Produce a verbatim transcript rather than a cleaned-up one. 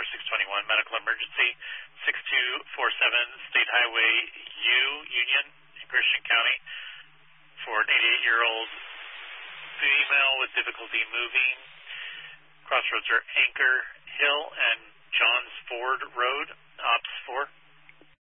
six twenty-one, medical emergency, six two four seven, State Highway U, Union, in Christian County, for an eighty-eight-year-old female with difficulty moving. Crossroads are Anchor Hill and Johns Ford Road, Ops four.